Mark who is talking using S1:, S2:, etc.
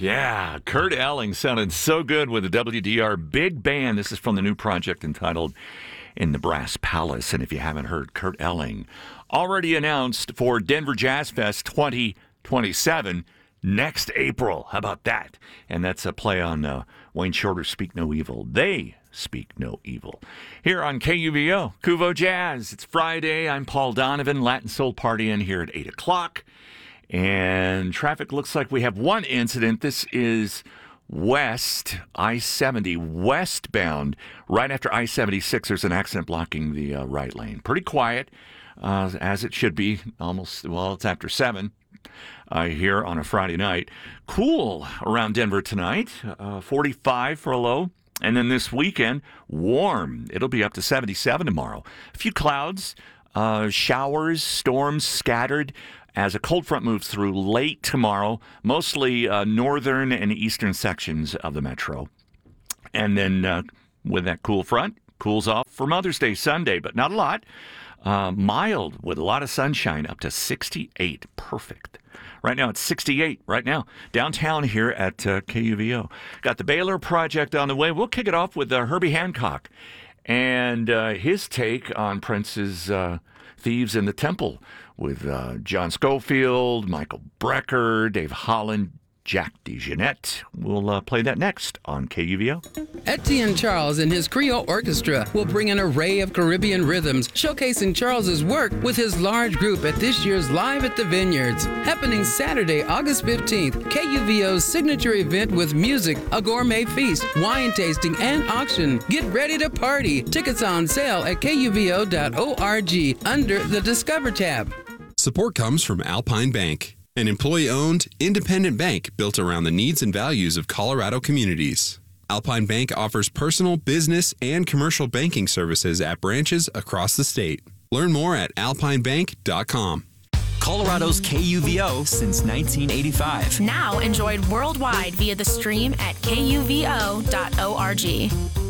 S1: Yeah, Kurt Elling sounded so good with the WDR Big Band. This is from the new project entitled In the Brass Palace. And if you haven't heard, Kurt Elling already announced for Denver Jazz Fest 2027 next April. How about that? And that's a play on Wayne Shorter's Speak No Evil. They speak no evil. Here on KUVO, Kuvo Jazz. It's Friday. I'm Paul Donovan. Latin Soul Party in here at 8 o'clock. And traffic looks like we have one incident. This is west, I-70, westbound. Right after I-76, there's an accident blocking the right lane. Pretty quiet, as it should be. It's after 7 here on a Friday night. Cool around Denver tonight, 45 for a low. And then this weekend, warm. It'll be up to 77 tomorrow. A few clouds, showers, storms scattered as a cold front moves through late tomorrow, mostly northern and eastern sections of the metro. And then with that cool front, cools off for Mother's Day Sunday, but not a lot. Mild with a lot of sunshine, up to 68. Perfect. Right now, it's 68 right now. Downtown here at KUVO. Got the Baylor Project on the way. We'll kick it off with Herbie Hancock and his take on Prince's Thieves in the Temple with John Schofield, Michael Brecker, Dave Holland, Jack DeJohnette. We'll play that next on KUVO.
S2: Etienne Charles and his Creole Orchestra will bring an array of Caribbean rhythms, showcasing Charles's work with his large group at this year's Live at the Vineyards, happening Saturday, August 15th. KUVO's signature event with music, a gourmet feast, wine tasting, and auction. Get ready to party. Tickets on sale at kuvo.org under the Discover tab.
S3: Support comes from Alpine Bank, an employee-owned, independent bank built around the needs and values of Colorado communities. Alpine Bank offers personal, business, and commercial banking services at branches across the state. Learn more at alpinebank.com.
S4: Colorado's KUVO since 1985.
S5: Now enjoyed worldwide via the stream at kuvo.org.